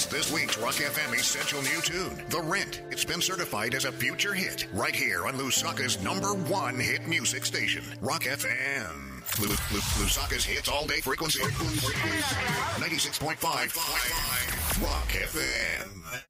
this week's Rock FM Essential New Tune, The Rent. It's been certified as a future hit right here on Lusaka's #1 hit music station, Rock FM. Lusaka's hits all day frequency. 96.5 Rock FM.